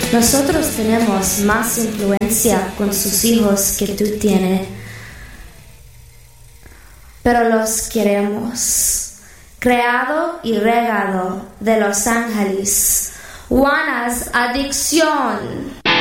Nosotros tenemos más influencia con sus hijos que tú tienes, pero los queremos. Creado y regado de Los Ángeles, Juana's Adicción.